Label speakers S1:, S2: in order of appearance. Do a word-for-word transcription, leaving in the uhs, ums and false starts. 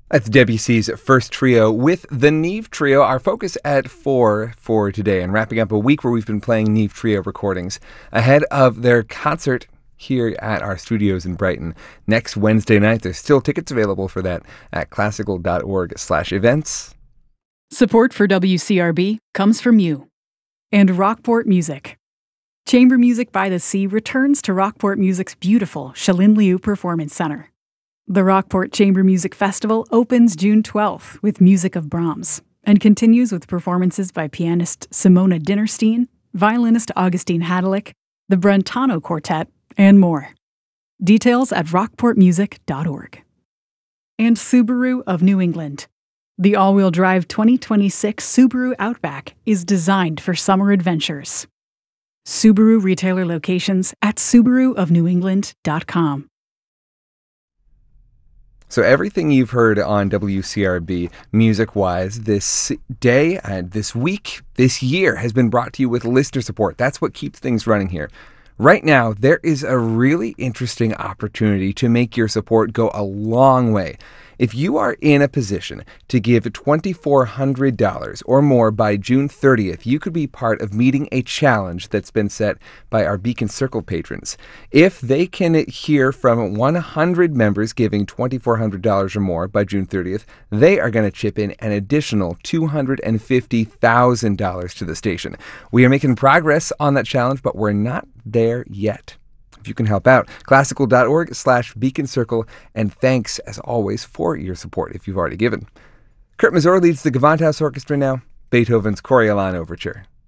S1: That's Debussy's first trio with the Neve Trio. Our focus at four for today, and wrapping up a week where we've been playing Neve Trio recordings ahead of their concert here at our studios in Brighton next Wednesday night. There's still tickets available for that at classical.org slash events.
S2: Support for W C R B comes from you and Rockport Music. Chamber Music by the Sea returns to Rockport Music's beautiful Shalin Liu Performance Center. The Rockport Chamber Music Festival opens June twelfth with music of Brahms and continues with performances by pianist Simona Dinnerstein, violinist Augustine Hadalick, the Brentano Quartet, and more. Details at rockport music dot org. And Subaru of New England. The all-wheel drive twenty twenty-six Subaru Outback is designed for summer adventures. Subaru retailer locations at subaru of new england dot com.
S1: So everything you've heard on W C R B music-wise this day, and this week, this year has been brought to you with listener support. That's what keeps things running here. Right now, there is a really interesting opportunity to make your support go a long way. If you are in a position to give two thousand four hundred dollars or more by June thirtieth, you could be part of meeting a challenge that's been set by our Beacon Circle patrons. If they can hear from one hundred members giving two thousand four hundred dollars or more by June thirtieth, they are going to chip in an additional two hundred fifty thousand dollars to the station. We are making progress on that challenge, but we're not there yet. If you can help out, classical.org slash beacon circle, and thanks, as always, for your support if you've already given. Kurt Masur leads the Gewandhaus Orchestra now, Beethoven's Coriolan Overture.